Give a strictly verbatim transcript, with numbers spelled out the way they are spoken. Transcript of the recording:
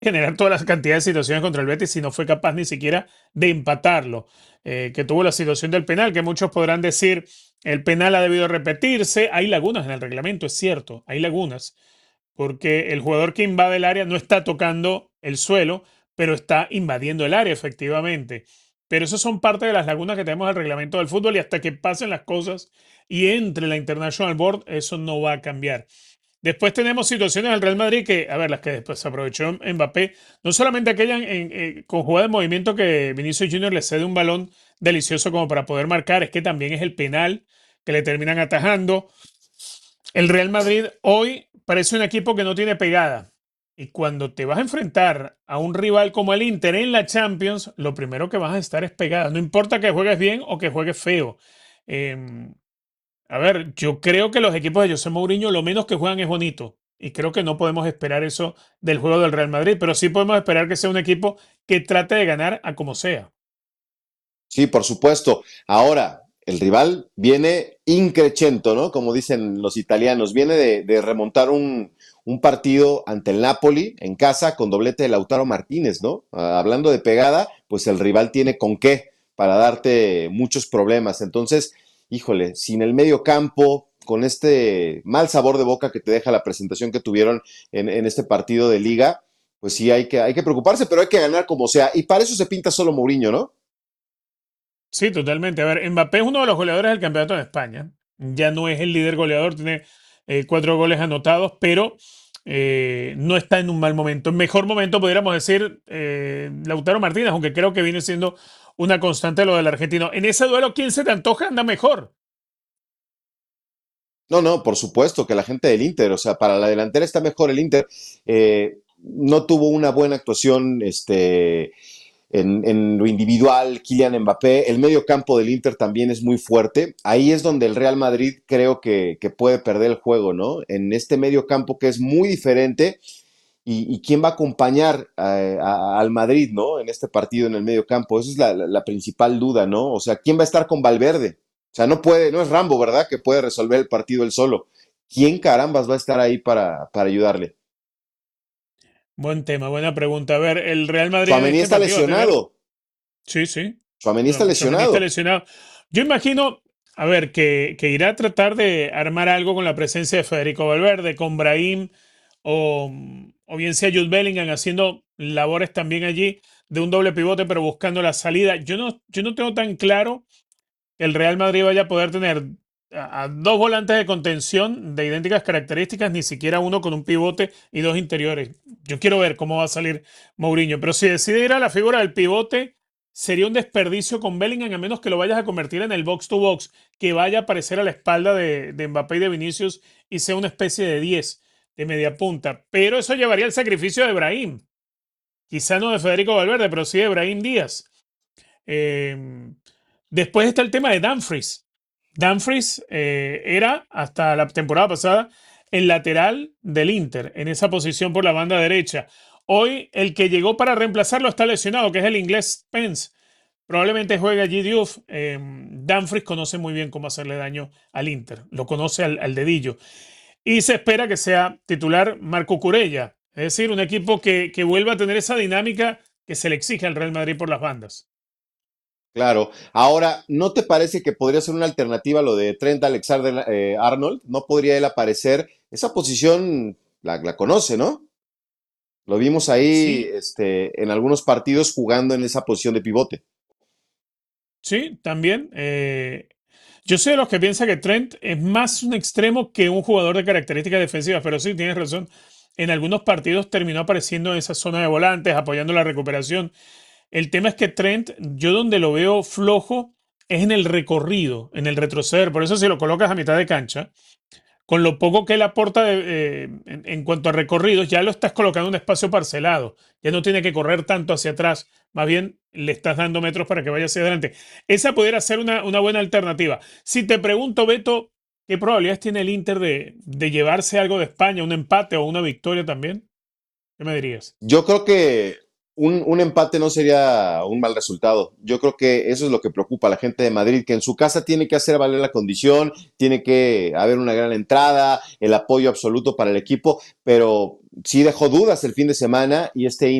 generar toda la cantidad de situaciones contra el Betis si no fue capaz ni siquiera de empatarlo. Eh, que tuvo la situación del penal, que muchos podrán decir el penal ha debido repetirse. Hay lagunas en el reglamento, es cierto, hay lagunas, porque el jugador que invade el área no está tocando el suelo, pero está invadiendo el área efectivamente. Pero eso son parte de las lagunas que tenemos en el reglamento del fútbol y hasta que pasen las cosas y entre la International Board, eso no va a cambiar. Después tenemos situaciones del Real Madrid que, a ver, las que después aprovechó Mbappé, no solamente aquella en, en, en, con jugada de movimiento que Vinicius Junior le cede un balón delicioso como para poder marcar, es que también es el penal que le terminan atajando. El Real Madrid hoy parece un equipo que no tiene pegada. Y cuando te vas a enfrentar a un rival como el Inter en la Champions, lo primero que vas a estar es pegada. No importa que juegues bien o que juegues feo. Eh, a ver, yo creo que los equipos de José Mourinho lo menos que juegan es bonito. Y creo que no podemos esperar eso del juego del Real Madrid, pero sí podemos esperar que sea un equipo que trate de ganar a como sea. Sí, por supuesto. Ahora, el rival viene increchento, ¿no? Como dicen los italianos, viene de, de remontar un, un, partido ante el Napoli en casa con doblete de Lautaro Martínez, ¿no? Ah, hablando de pegada, pues el rival tiene con qué para darte muchos problemas. Entonces, híjole, sin el medio campo, con este mal sabor de boca que te deja la presentación que tuvieron en, en este partido de liga, pues sí hay que, hay que preocuparse, pero hay que ganar como sea. Y para eso se pinta solo Mourinho, ¿no? Sí, totalmente. A ver, Mbappé es uno de los goleadores del campeonato de España. Ya no es el líder goleador, tiene eh, cuatro goles anotados, pero eh, no está en un mal momento. En mejor momento podríamos decir eh, Lautaro Martínez, aunque creo que viene siendo una constante lo del argentino. En ese duelo, ¿quién se te antoja anda mejor? No, no, por supuesto que la gente del Inter, o sea, para la delantera está mejor el Inter. Eh, no tuvo una buena actuación este, en, en, lo individual, Kylian Mbappé. El medio campo del Inter también es muy fuerte. Ahí es donde el Real Madrid creo que, que puede perder el juego, ¿no? En este medio campo que es muy diferente. ¿Y, y quién va a acompañar a, a, al Madrid, ¿no? En este partido en el medio campo. Esa es la, la, la principal duda, ¿no? O sea, ¿quién va a estar con Valverde? O sea, no puede, no es Rambo, ¿verdad? Que puede resolver el partido él solo. ¿Quién carambas va a estar ahí para, para ayudarle? Buen tema, buena pregunta. A ver, el Real Madrid en Tchouaméni este está partido va a tener. lesionado. Sí, sí. Tchouaméni está Tchouaméni está lesionado. lesionado. Yo imagino, a ver, que, que irá a tratar de armar algo con la presencia de Federico Valverde, con Brahim o, o bien sea Jude Bellingham haciendo labores también allí de un doble pivote, pero buscando la salida. Yo no, yo no tengo tan claro que el Real Madrid vaya a poder tener a, a dos volantes de contención de idénticas características, ni siquiera uno con un pivote y dos interiores. Yo quiero ver cómo va a salir Mourinho, pero si decide ir a la figura del pivote, sería un desperdicio con Bellingham, a menos que lo vayas a convertir en el box to box, que vaya a aparecer a la espalda de, de Mbappé y de Vinicius y sea una especie de diez de media punta. Pero eso llevaría al sacrificio de Brahim. Quizá no de Federico Valverde, pero sí de Brahim Díaz. Eh, Después está el tema de Dumfries. Dumfries eh, era, hasta la temporada pasada, el lateral del Inter, en esa posición por la banda derecha. Hoy, el que llegó para reemplazarlo está lesionado, que es el inglés Spence. Probablemente juegue allí Diouf. Eh, Dumfries conoce muy bien cómo hacerle daño al Inter. Lo conoce al, al dedillo. Y se espera que sea titular Marco Curella. Es decir, un equipo que, que vuelva a tener esa dinámica que se le exige al Real Madrid por las bandas. Claro. Ahora, ¿no te parece que podría ser una alternativa lo de Trent Alexander eh, Arnold? ¿No podría él aparecer? Esa posición la, la conoce, ¿no? Lo vimos ahí Sí, este, en algunos partidos jugando en esa posición de pivote. sí, también. Eh, yo soy de los que piensa que Trent es más un extremo que un jugador de características defensivas, pero sí, tienes razón. En algunos partidos terminó apareciendo en esa zona de volantes, apoyando la recuperación. El tema es que Trent, yo donde lo veo flojo es en el recorrido, en el retroceder. Por eso si lo colocas a mitad de cancha, con lo poco que él aporta de, eh, en, en cuanto a recorridos, ya lo estás colocando en un espacio parcelado. Ya no tiene que correr tanto hacia atrás. Más bien le estás dando metros para que vaya hacia adelante. Esa pudiera ser una, una buena alternativa. Si te pregunto, Beto, ¿qué probabilidades tiene el Inter de, de llevarse algo de España, un empate o una victoria también? ¿Qué me dirías? Yo creo que un, un empate no sería un mal resultado. Yo creo que eso es lo que preocupa a la gente de Madrid, que en su casa tiene que hacer valer la condición, tiene que haber una gran entrada, el apoyo absoluto para el equipo, pero sí dejó dudas el fin de semana y este